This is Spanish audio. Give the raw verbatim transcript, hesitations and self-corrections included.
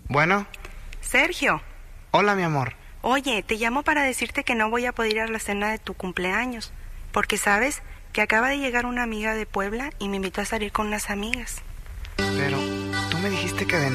Bueno. Sergio. Hola, mi amor. Oye, te llamo para decirte que no voy a poder ir a la cena de tu cumpleaños, porque sabes que acaba de llegar una amiga de Puebla y me invitó a salir con unas amigas. Pero tú me dijiste que de